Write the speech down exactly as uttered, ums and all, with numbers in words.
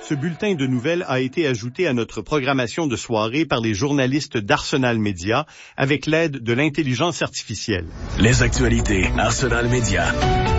Ce bulletin de nouvelles a été ajouté à notre programmation de soirée par les journalistes d'Arsenal Média avec l'aide de l'intelligence artificielle. Les actualités Arsenal Média.